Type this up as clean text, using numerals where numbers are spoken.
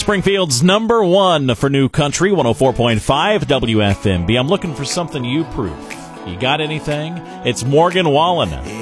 Springfield's number one for new country, 104.5 WFMB. I'm looking for something you proof. You got anything? It's Morgan Wallen.